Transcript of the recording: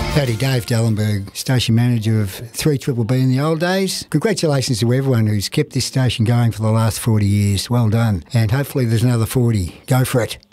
Howdy, Dave Dellenberg, station manager of 3BBB in the old days. Congratulations to everyone who's kept this station going for the last 40 years. Well done. And hopefully there's another 40. Go for it.